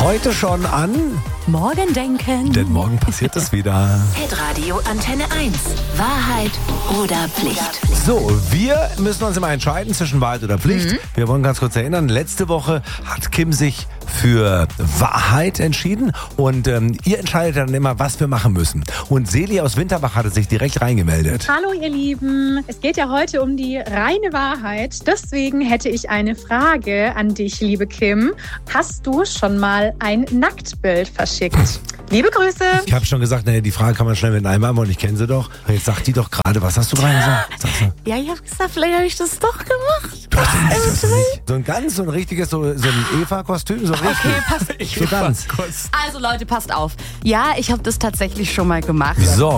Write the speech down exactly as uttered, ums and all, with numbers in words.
Heute schon an... Morgen denken. Denn morgen passiert es wieder. Hitradio Antenne eins. Wahrheit oder Pflicht? So, wir müssen uns immer entscheiden zwischen Wahrheit oder Pflicht. Mhm. Wir wollen ganz kurz erinnern, letzte Woche hat Kim sich für Wahrheit entschieden und ähm, ihr entscheidet dann immer, was wir machen müssen. Und Seli aus Winterbach hatte sich direkt reingemeldet. Hallo ihr Lieben, es geht ja heute um die reine Wahrheit. Deswegen hätte ich eine Frage an dich, liebe Kim. Hast du schon mal ein Nacktbild verschickt? Liebe Grüße. Ich habe schon gesagt, naja, die Frage kann man schnell mit einem beantworten, ich kenne sie doch. Jetzt sagt die doch gerade, was hast du gerade gesagt? Sagst du? Ja, ich habe gesagt, vielleicht habe ich das doch gemacht. Du hast das nicht, das nicht. So ein ganz, so ein richtiges, so, so ein Eva-Kostüm, so richtig. Okay, passt. So ganz. Also Leute, passt auf. Ja, ich habe das tatsächlich schon mal gemacht. So.